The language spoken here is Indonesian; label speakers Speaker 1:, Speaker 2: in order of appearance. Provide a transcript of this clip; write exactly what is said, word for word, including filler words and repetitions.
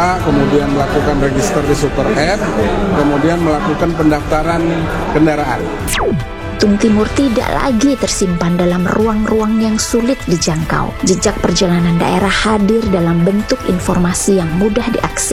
Speaker 1: data, kemudian melakukan register di Super App, kemudian melakukan pendaftaran kendaraan.
Speaker 2: Tung Timur tidak lagi tersimpan dalam ruang-ruang yang sulit dijangkau. Jejak perjalanan daerah hadir dalam bentuk informasi yang mudah diakses.